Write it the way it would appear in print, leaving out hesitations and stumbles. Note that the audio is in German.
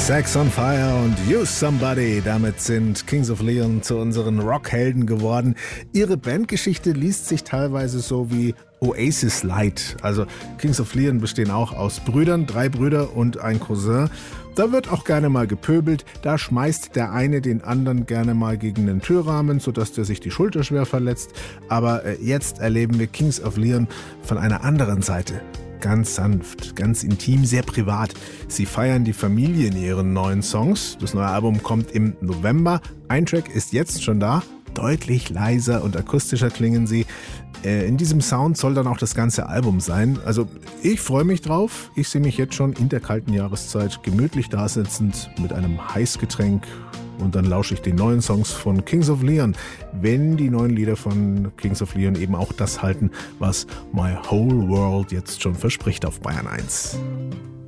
Sex on Fire und Use Somebody. Damit sind Kings of Leon zu unseren Rockhelden geworden. Ihre Bandgeschichte liest sich teilweise so wie Oasis Light. Also Kings of Leon bestehen auch aus Brüdern, 3 Brüder und ein Cousin. Da wird auch gerne mal gepöbelt. Da schmeißt der eine den anderen gerne mal gegen den Türrahmen, sodass der sich die Schulter schwer verletzt. Aber jetzt erleben wir Kings of Leon von einer anderen Seite. Ganz sanft, ganz intim, sehr privat. Sie feiern die Familie in ihren neuen Songs. Das neue Album kommt im November. Ein Track ist jetzt schon da. Deutlich leiser und akustischer klingen sie. In diesem Sound soll dann auch das ganze Album sein. Also ich freue mich drauf. Ich sehe mich jetzt schon in der kalten Jahreszeit gemütlich dasitzend mit einem Heißgetränk. Und dann lausche ich den neuen Songs von Kings of Leon, wenn die neuen Lieder von Kings of Leon eben auch das halten, was My Whole World jetzt schon verspricht auf Bayern 1.